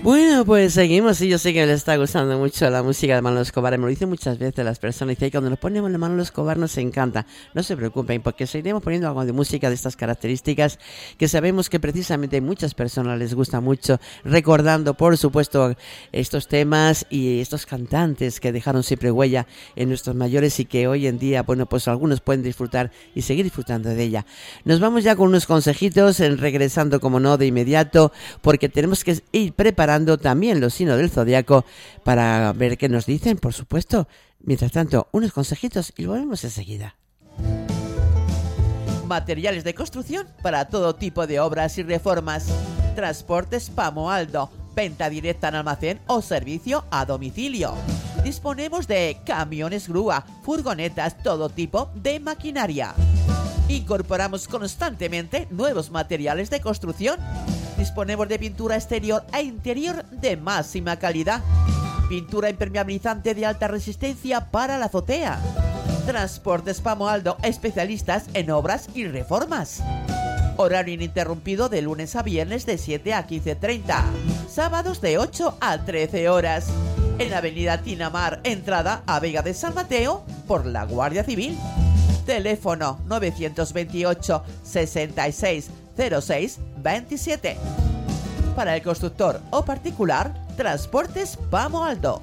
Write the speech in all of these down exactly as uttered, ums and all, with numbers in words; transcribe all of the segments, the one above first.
Bueno, pues seguimos y yo sé que les está gustando mucho la música de Manolo Escobar. Me lo dicen muchas veces las personas, y cuando nos ponemos de Manolo Escobar nos encanta. No se preocupen, porque seguiremos poniendo algo de música de estas características que sabemos que precisamente a muchas personas les gusta mucho, recordando por supuesto estos temas y estos cantantes que dejaron siempre huella en nuestros mayores y que hoy en día, bueno, pues algunos pueden disfrutar y seguir disfrutando de ella. Nos vamos ya con unos consejitos, regresando como no de inmediato, porque tenemos que ir preparando también los signos del zodiaco para ver qué nos dicen, por supuesto. Mientras tanto, unos consejitos y volvemos enseguida. Materiales de construcción para todo tipo de obras y reformas. Transportes Pamo Aldo. Venta directa en almacén o servicio a domicilio. Disponemos de camiones grúa, furgonetas, todo tipo de maquinaria. Incorporamos constantemente nuevos materiales de construcción. Disponemos de pintura exterior e interior de máxima calidad. Pintura impermeabilizante de alta resistencia para la azotea. Transportes Pamo Aldo, especialistas en obras y reformas. Horario ininterrumpido de lunes a viernes de siete a quince treinta. Sábados de ocho a trece horas. En la avenida Tinamar, entrada a Vega de San Mateo, por la Guardia Civil. Teléfono novecientos veintiocho, sesenta y seis, cero seis, veintisiete. Para el constructor o particular, Transportes Pamo Aldo.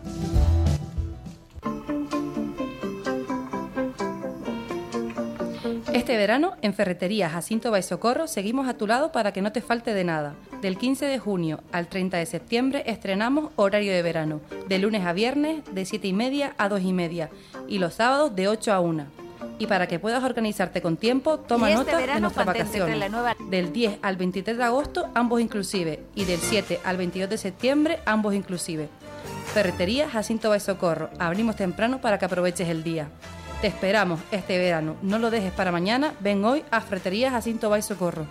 Este verano, en Ferretería Jacinto Baisocorro, seguimos a tu lado para que no te falte de nada. Del quince de junio al treinta de septiembre estrenamos horario de verano, de lunes a viernes de siete y media a dos y media y los sábados de ocho a una. Y para que puedas organizarte con tiempo, toma este nota de nuestras vacaciones. La nueva... Del diez al veintitrés de agosto, ambos inclusive, y del siete al veintidós de septiembre, ambos inclusive. Ferretería Jacinto Baisocorro, abrimos temprano para que aproveches el día. Te esperamos este verano, no lo dejes para mañana, ven hoy a Ferretería Jacinto Baisocorro.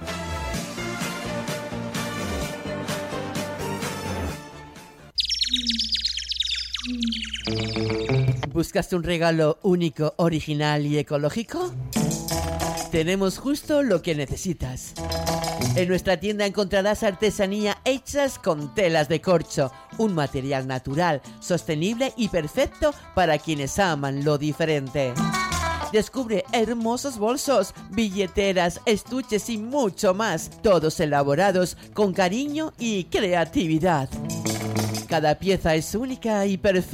¿Buscaste un regalo único, original y ecológico? Tenemos justo lo que necesitas. En nuestra tienda encontrarás artesanía hechas con telas de corcho, un material natural, sostenible y perfecto para quienes aman lo diferente. Descubre hermosos bolsos, billeteras, estuches y mucho más, todos elaborados con cariño y creatividad. Cada pieza es única y perfecta.